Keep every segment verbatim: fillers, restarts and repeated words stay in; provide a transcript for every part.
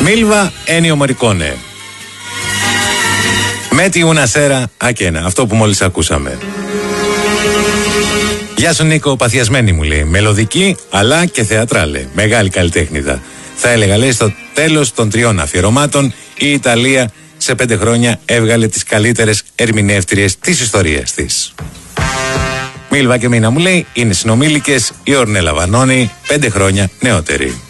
Μίλβα Ένιο Μωρικόνε. Μέτι una sera ακένα. Αυτό που μόλις ακούσαμε. Γεια σου Νίκο, παθιασμένη μου λέει. Μελωδική αλλά και θεατράλε. Μεγάλη καλλιτέχνηδα. Θα έλεγα λέει στο τέλος των τριών αφιερωμάτων η Ιταλία σε πέντε χρόνια έβγαλε τις καλύτερες ερμηνεύτριες της ιστορίας της. Μίλβα και Μίνα μου λέει είναι συνομήλικες, η Ορνέλα Βανώνη πέντε χρόνια νεότερη.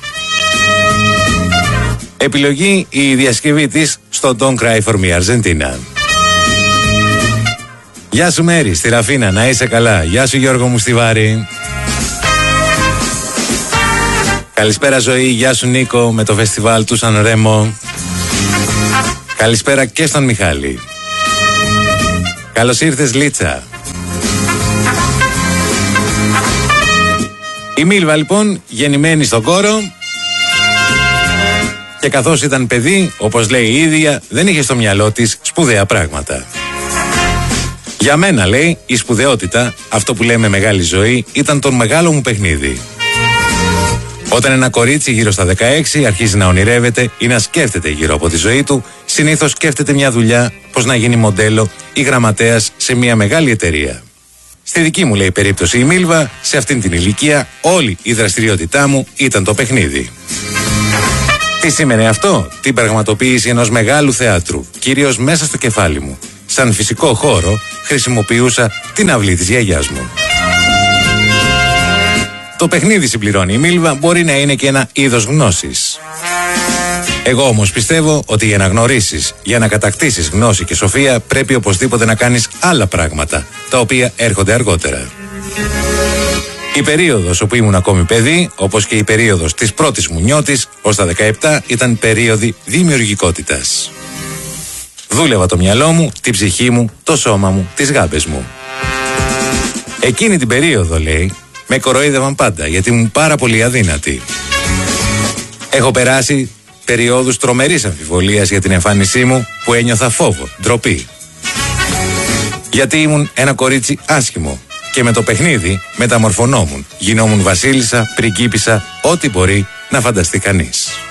Επιλογή η διασκευή της στο Don't Cry For Me Argentina. Γεια σου Μέρη, στη Ραφίνα, να είσαι καλά. Γεια σου Γιώργο μου στη Βάρη. Καλησπέρα Ζωή, γεια σου Νίκο με το φεστιβάλ του Σαν Ρέμο. Καλησπέρα και στον Μιχάλη. Καλώς ήρθες Λίτσα. Η Μίλβα λοιπόν γεννημένη στον Κόρο και καθώς ήταν παιδί, όπως λέει η ίδια, δεν είχε στο μυαλό της σπουδαία πράγματα. Για μένα λέει η σπουδαιότητα, αυτό που λέμε μεγάλη ζωή, ήταν το μεγάλο μου παιχνίδι. Όταν ένα κορίτσι γύρω στα δεκαέξι αρχίζει να ονειρεύεται ή να σκέφτεται γύρω από τη ζωή του, συνήθως σκέφτεται μια δουλειά, πως να γίνει μοντέλο ή γραμματέας σε μια μεγάλη εταιρεία. Στη δική μου λέει περίπτωση η Μίλβα, σε αυτήν την ηλικία όλη η δραστηριότητά μου ήταν το παιχνίδι. Τι σήμαινε αυτό? Την πραγματοποίηση ενός μεγάλου θεάτρου, κυρίως μέσα στο κεφάλι μου. Σαν φυσικό χώρο χρησιμοποιούσα την αυλή της γιαγιάς μου. Το παιχνίδι, συμπληρώνει η Μίλβα, μπορεί να είναι και ένα είδος γνώσης. Εγώ όμως πιστεύω ότι για να γνωρίσεις, για να κατακτήσεις γνώση και σοφία, πρέπει οπωσδήποτε να κάνεις άλλα πράγματα, τα οποία έρχονται αργότερα. Η περίοδος όπου ήμουν ακόμη παιδί, όπως και η περίοδος της πρώτης μου νιώτης, ως τα δεκαεπτά, ήταν περίοδοι δημιουργικότητας. Δούλευα το μυαλό μου, την ψυχή μου, το σώμα μου, τις γάμπες μου. Εκείνη την περίοδο, λέει, με κοροϊδεύαν πάντα, γιατί ήμουν πάρα πολύ αδύνατη. Έχω περάσει περιόδους τρομερής αμφιβολίας για την εμφάνισή μου, που ένιωθα φόβο, ντροπή. Γιατί ήμουν ένα κορίτσι άσχημο και με το παιχνίδι μεταμορφωνόμουν. Γινόμουν βασίλισσα, πριγκίπισσα, ό,τι μπορεί να φανταστεί κανείς.